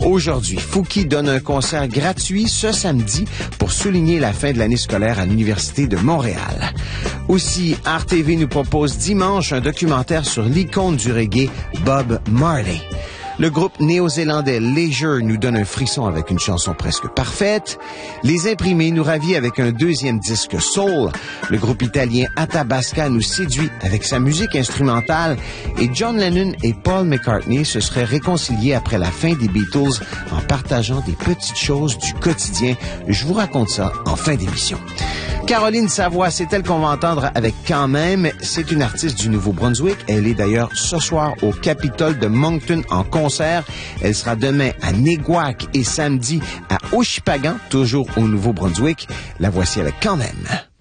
Aujourd'hui, Fouki donne un concert gratuit ce samedi pour souligner la fin de l'année scolaire à l'Université de Montréal. Aussi, RTV nous propose dimanche un documentaire sur l'icône du reggae, Bob Marley. Le groupe néo-zélandais Leisure nous donne un frisson avec une chanson presque parfaite. Les Imprimés nous ravit avec un deuxième disque soul. Le groupe italien Athabasca nous séduit avec sa musique instrumentale. Et John Lennon et Paul McCartney se seraient réconciliés après la fin des Beatles en partageant des petites choses du quotidien. Je vous raconte ça en fin d'émission. Caroline Savoie, c'est elle qu'on va entendre avec Quand même. C'est une artiste du Nouveau-Brunswick. Elle est d'ailleurs ce soir au Capitole de Moncton en concert. Elle sera demain à Neguac et samedi à Oshipagan, toujours au Nouveau-Brunswick. La voici avec Quand même.